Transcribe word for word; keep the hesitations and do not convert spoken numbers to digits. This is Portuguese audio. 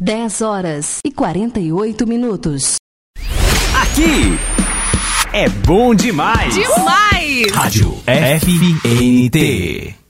dez horas e quarenta e oito minutos. Aqui é bom demais. Demais! Rádio F N T.